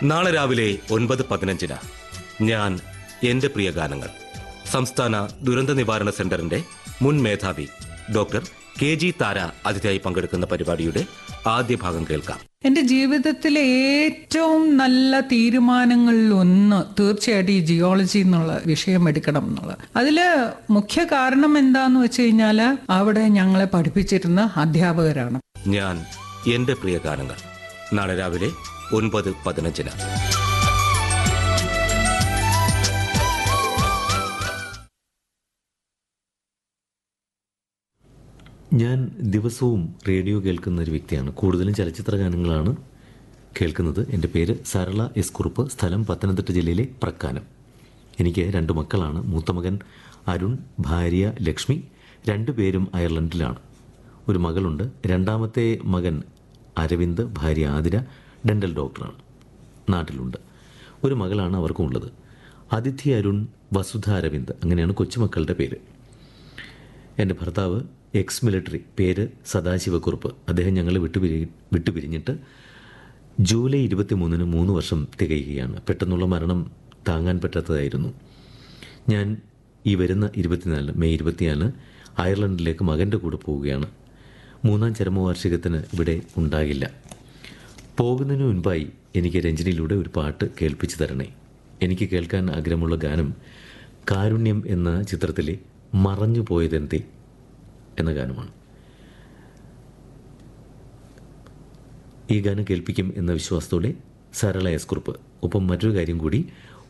നാളെ രാവിലെ 9:15 ഞാൻ എന്റെ പ്രിയ ഗാനങ്ങൾ സംസ്ഥാന ദുരന്ത നിവാരണ സെന്ററിന്റെ മുൻ മേധാവി ഡോക്ടർ KG താര അതിഥിയായി പങ്കെടുക്കുന്ന പരിപാടിയുടെ ആദ്യ ഭാഗം കേൾക്കാം. എൻ്റെ ജീവിതത്തിലെ ഏറ്റവും നല്ല തീരുമാനങ്ങളിൽ ഒന്ന് തീർച്ചയായിട്ടും ഈ ജിയോളജി എന്നുള്ള വിഷയം എടുക്കണം എന്നുള്ളത്. അതില് മുഖ്യ കാരണം എന്താന്ന് വെച്ച് കഴിഞ്ഞാൽ അവിടെ ഞങ്ങളെ പഠിപ്പിച്ചിരുന്ന അധ്യാപകരാണ്. ഞാൻ എന്റെ പ്രിയ ഗാനങ്ങൾ നാളെ രാവിലെ 9:15. ഞാൻ ദിവസവും റേഡിയോ കേൾക്കുന്ന ഒരു വ്യക്തിയാണ്. കൂടുതലും ചലച്ചിത്ര ഗാനങ്ങളാണ് കേൾക്കുന്നത്. എൻ്റെ പേര് സരള എസ് കുറുപ്പ്, സ്ഥലം പത്തനംതിട്ട ജില്ലയിലെ പ്രക്കാനം. എനിക്ക് 2 മക്കളാണ്. മൂത്ത മകൻ അരുൺ, ഭാര്യ ലക്ഷ്മി. 2 പേരും അയർലൻഡിലാണ്. ഒരു മകളുണ്ട്. രണ്ടാമത്തെ മകൻ അരവിന്ദ്, ഭാര്യ ആതിര ഡെൻ്റൽ ഡോക്ടറാണ്, നാട്ടിലുണ്ട്. ഒരു മകളാണ് അവർക്കും ഉള്ളത്. അതിഥി അരുൺ, വസുധ അരവിന്ദ്, അങ്ങനെയാണ് കൊച്ചുമക്കളുടെ പേര്. എൻ്റെ ഭർത്താവ് എക്സ് മിലിറ്ററി, പേര് സദാശിവക്കുറുപ്പ്. അദ്ദേഹം ഞങ്ങളെ വിട്ടുപിരിഞ്ഞിട്ട് ജൂലൈ 23-ന് 3 വർഷം തികയുകയാണ്. പെട്ടെന്നുള്ള മരണം താങ്ങാൻ പറ്റാത്തതായിരുന്നു. ഞാൻ ഈ വരുന്ന 24 മെയ് 24 അയർലൻഡിലേക്ക് മകൻ്റെ കൂടെ പോവുകയാണ്. 3ാം ചരമവാർഷികത്തിന് ഇവിടെ ഉണ്ടാകില്ല. പോകുന്നതിന് മുൻപായി എനിക്ക് രഞ്ജനിയിലൂടെ ഒരു പാട്ട് കേൾപ്പിച്ചു തരണേ. എനിക്ക് കേൾക്കാൻ ആഗ്രഹമുള്ള ഗാനം കാരുണ്യം എന്ന ചിത്രത്തിലെ മറഞ്ഞു പോയതെന്തേ എന്ന ഗാനമാണ്. ഈ ഗാനം കേൾപ്പിക്കും എന്ന വിശ്വാസത്തോടെ സരള എസ് കുറുപ്പ്. ഒപ്പം മറ്റൊരു കാര്യം കൂടി,